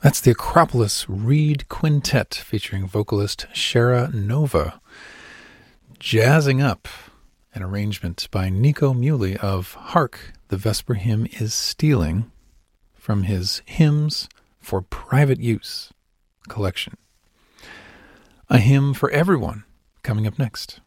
That's the Acropolis Reed Quintet featuring vocalist Shara Nova, jazzing up an arrangement by Nico Muhly of Hark, the Vesper Hymn is Stealing, from his Hymns for Private Use collection. A Hymn for Everyone coming up next.